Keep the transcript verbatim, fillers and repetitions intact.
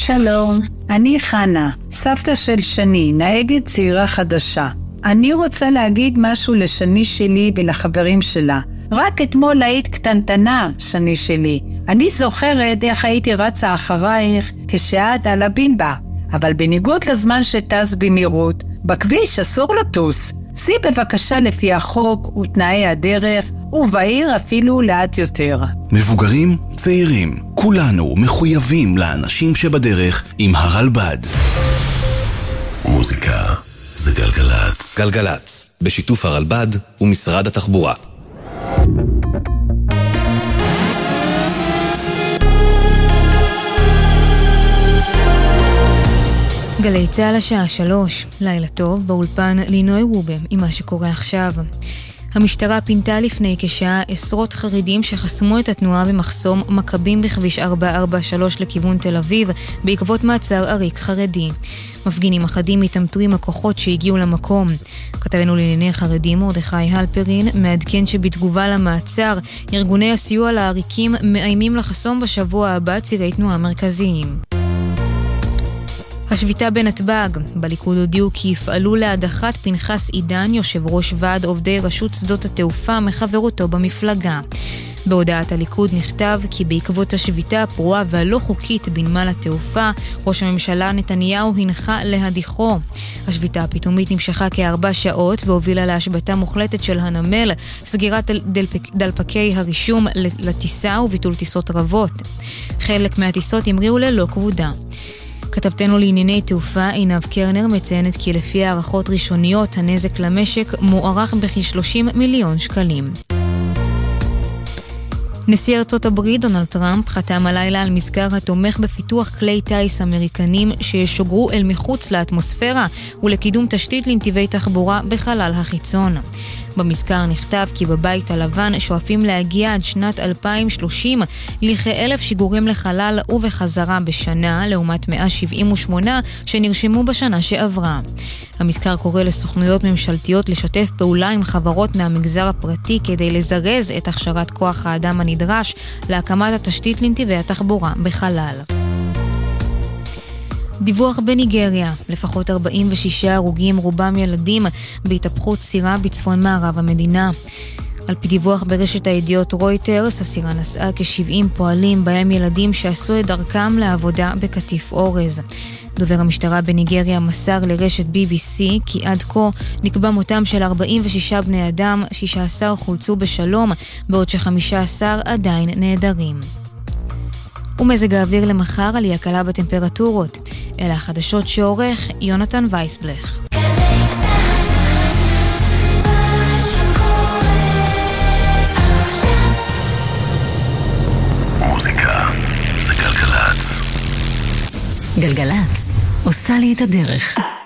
שלום, אני חנה, סבתא של שני, נהגת צעירה חדשה. אני רוצה להגיד משהו לשני שלי ולחברים שלה. רק אתמול היית קטנטנה, שני שלי. אני זוכרת איך הייתי רצה אחרייך כשאת על הבינבה. אבל בניגוד לזמן שטס במהירות, בכביש אסור לטוס. סי בבקשה לפי החוק ותנאי הדרך, ובעיר אפילו לאט יותר. מבוגרים, צעירים, כולנו מחויבים לאנשים שבדרך עם הרלב"ד. מוזיקה זה גלגלץ. גלגלץ, בשיתוף הרלב"ד ומשרד התחבורה. גלי צהל השעה שלוש, לילה טוב, באולפן לינוי רובה עם מה שקורה עכשיו. המשטרה פינתה לפני כשעה עשרות חרדים שחסמו את התנועה במחסום מכבים בכביש ארבע ארבע שלוש לכיוון תל אביב בעקבות מעצר עריק חרדי. מפגינים אחדים התעמתו עם הכוחות שהגיעו למקום. כתבנו לענייני חרדים מרדכי הלפרין מעדכן שבתגובה למעצר ארגוני הסיוע לעריקים מאיימים לחסום בשבוע הבא צירי תנועה מרכזיים. השביתה בנתב"ג, בליכוד הודיעו כי יפעלו להדחת פנחס עידן, יושב ראש ועד עובדי רשות שדות התעופה מחברותו במפלגה. בהודעת הליכוד נכתב כי בעקבות השביתה הפרועה והלא חוקית בנמל התעופה, ראש הממשלה נתניהו הנחה להדיחו. השביתה הפתאומית נמשכה כארבע שעות והובילה להשבתה מוחלטת של הנמל, סגירת דלפק, דלפקי הרישום לטיסה וביטול טיסות רבות. חלק מהטיסות המריאו ללא כבודה. כתבתנו לענייני תעופה עינב קרנר מציינת כי לפי הערכות ראשוניות הנזק למשק מוערך בכ-שלושים מיליון שקלים. נשיא ארצות הברית דונלד טראמפ חתם הלילה על מזכר התומך בפיתוח כלי טייס אמריקנים שישוגרו אל מחוץ לאטמוספירה ולקידום תשתית לנתיבי תחבורה בחלל החיצון. במזכר נכתב כי בבית הלבן שואפים להגיע עד שנת אלפיים ושלושים לכ-אלף שיגורים לחלל ובחזרה בשנה, לעומת מאה שבעים ושמונה שנרשמו בשנה שעברה. המזכר קורא לסוכנויות ממשלתיות לשתף פעולה עם חברות מהמגזר הפרטי כדי לזרז את הכשרת כוח האדם הנדרש להקמת התשתית לנתיבי התחבורה בחלל. דיווח בניגריה, לפחות ארבעים ושישה הרוגים, רובם ילדים, בהתהפכות סירה בצפון מערב המדינה. על פי דיווח ברשת הידיעות רויטרס, הסירה נסעה כ-שבעים פועלים, בהם ילדים שעשו את דרכם לעבודה בקטיף אורז. דובר המשטרה בניגריה מסר לרשת בי בי סי כי עד כה נקבע מותם של ארבעים ושישה בני אדם, שישה עשר חולצו בשלום, בעוד ש-חמישה עשר עדיין נעדרים. ומזג האוויר למחר עלייה קלה בטמפרטורות. אלה החדשות שעורך יונתן וייסבלך. מוזיקה זה גלגלץ. גלגלץ עושה לי את הדרך.